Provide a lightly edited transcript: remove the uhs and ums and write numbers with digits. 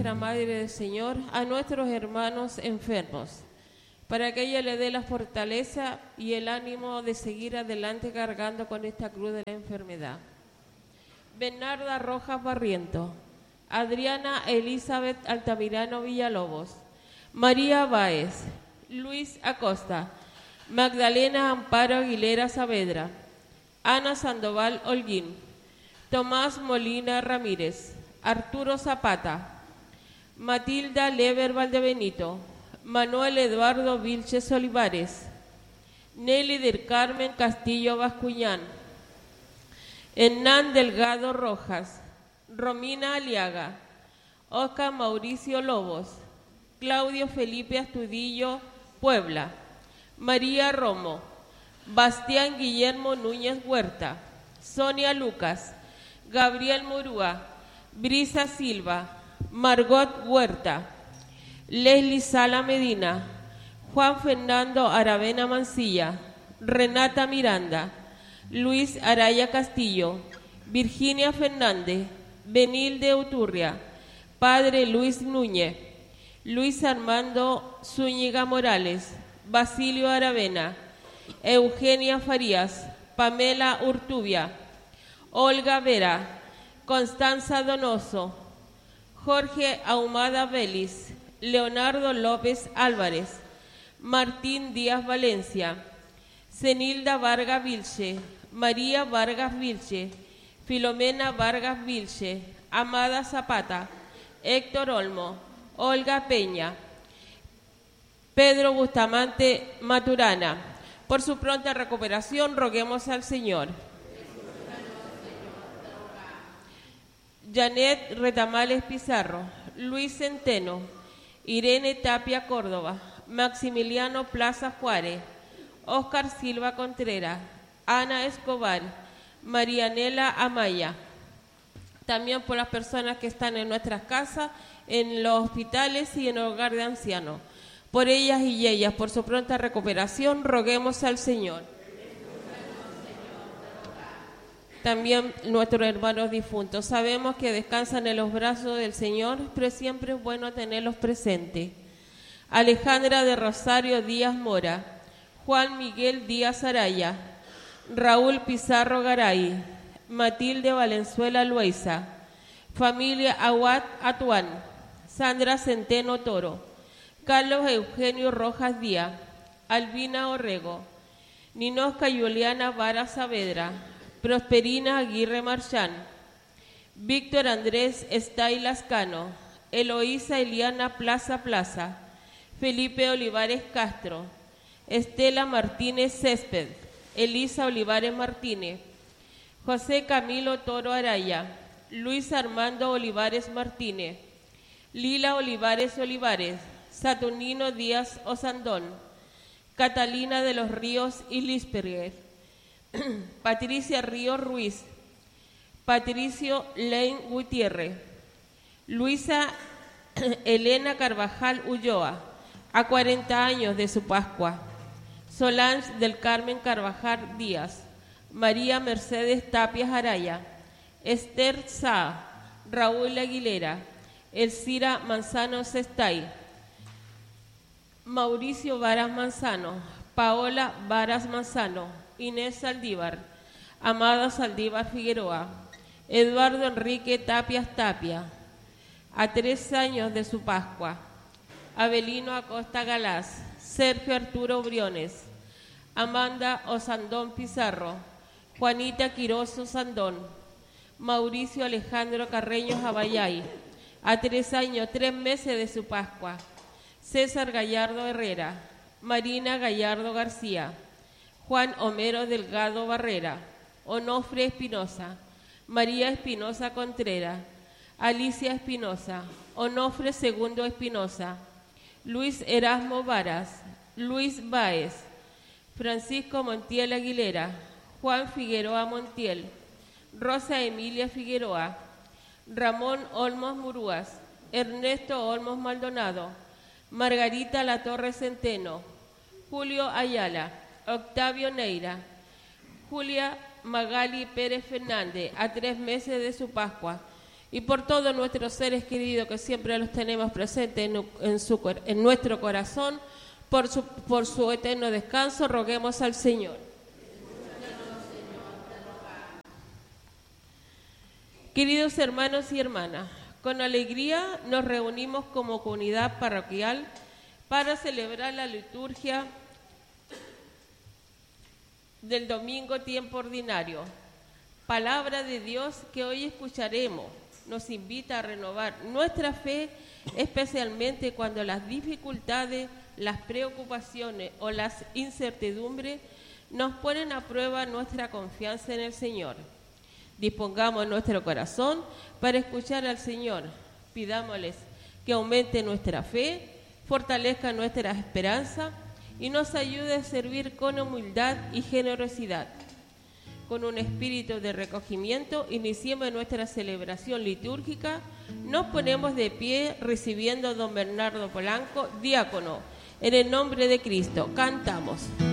nuestra Madre del Señor a nuestros hermanos enfermos, para que ella le dé la fortaleza y el ánimo de seguir adelante cargando con esta cruz de la enfermedad. Bernarda Rojas Barriento, Adriana Elizabeth Altamirano Villalobos, María Báez, Luis Acosta, Magdalena Amparo Aguilera Saavedra, Ana Sandoval Holguín, Tomás Molina Ramírez, Arturo Zapata, Matilda Lever Valdebenito, Manuel Eduardo Vilches Olivares, Nelly del Carmen Castillo Bascuñán, Hernán Delgado Rojas, Romina Aliaga, Oscar Mauricio Lobos, Claudio Felipe Astudillo Puebla, María Romo, Bastián Guillermo Núñez Huerta, Sonia Lucas, Gabriel Murúa, Brisa Silva, Margot Huerta, Leslie Sala Medina, Juan Fernando Aravena Mancilla, Renata Miranda, Luis Araya Castillo, Virginia Fernández, Benilde Uturria, Padre Luis Núñez, Luis Armando Zúñiga Morales, Basilio Aravena, Eugenia Farías, Pamela Urtubia, Olga Vera, Constanza Donoso, Jorge Ahumada Vélez, Leonardo López Álvarez, Martín Díaz Valencia, Zenilda Vargas Vilche, María Vargas Vilche, Filomena Vargas Vilche, Amada Zapata, Héctor Olmo, Olga Peña, Pedro Bustamante Maturana. Por su pronta recuperación, roguemos al Señor. Janet Retamales Pizarro, Luis Centeno, Irene Tapia Córdoba, Maximiliano Plaza Juárez, Óscar Silva Contreras, Ana Escobar, Marianela Amaya. También por las personas que están en nuestras casas, en los hospitales y en el hogar de ancianos. Por ellas y ellas, por su pronta recuperación, roguemos al Señor. También nuestros hermanos difuntos. Sabemos que descansan en los brazos del Señor, pero siempre es bueno tenerlos presentes. Alejandra de Rosario Díaz Mora, Juan Miguel Díaz Araya, Raúl Pizarro Garay, Matilde Valenzuela Loaiza, familia Aguat Atuán, Sandra Centeno Toro, Carlos Eugenio Rojas Díaz, Albina Orrego, Ninosca Juliana Vara Saavedra, Prosperina Aguirre Marchán, Víctor Andrés Estay Lascano, Eloísa Eliana Plaza Plaza, Felipe Olivares Castro, Estela Martínez Césped, Elisa Olivares Martínez, José Camilo Toro Araya, Luis Armando Olivares Martínez, Lila Olivares Olivares, Saturnino Díaz Osandón, Catalina de los Ríos y Lisperger, Patricia Ríos Ruiz, Patricio Lane Gutiérrez, Luisa Elena Carvajal Ulloa, a 40 años de su Pascua, Solange del Carmen Carvajal Díaz, María Mercedes Tapias Araya, Esther Sá, Raúl Aguilera, Elcira Manzano Sestay, Mauricio Varas Manzano, Paola Varas Manzano, Inés Saldívar, Amada Saldívar Figueroa, Eduardo Enrique Tapias Tapia, a 3 años de su Pascua, Abelino Acosta Galás, Sergio Arturo Briones, Amanda Osandón Pizarro, Juanita Quiroz Osandón, Mauricio Alejandro Carreño Jabayay, a 3 años, 3 meses de su Pascua, César Gallardo Herrera, Marina Gallardo García, Juan Homero Delgado Barrera, Onofre Espinosa, María Espinosa Contreras, Alicia Espinosa, Onofre Segundo Espinosa, Luis Erasmo Varas, Luis Báez, Francisco Montiel Aguilera, Juan Figueroa Montiel, Rosa Emilia Figueroa, Ramón Olmos Murúas, Ernesto Olmos Maldonado, Margarita Latorre Centeno, Julio Ayala, Octavio Neira, Julia Magali Pérez Fernández, a 3 meses de su Pascua, y por todos nuestros seres queridos que siempre los tenemos presentes en nuestro corazón, por su eterno descanso, roguemos al Señor. Queridos hermanos y hermanas, con alegría nos reunimos como comunidad parroquial para celebrar la liturgia del domingo tiempo ordinario. Palabra de Dios que hoy escucharemos nos invita a renovar nuestra fe, especialmente cuando las dificultades, las preocupaciones o las incertidumbres nos ponen a prueba nuestra confianza en el Señor. Dispongamos nuestro corazón para escuchar al Señor. Pidámosles que aumente nuestra fe, fortalezca nuestra esperanza y nos ayude a servir con humildad y generosidad. Con un espíritu de recogimiento, iniciemos nuestra celebración litúrgica. Nos ponemos de pie recibiendo a don Bernardo Polanco, diácono. En el nombre de Cristo, cantamos.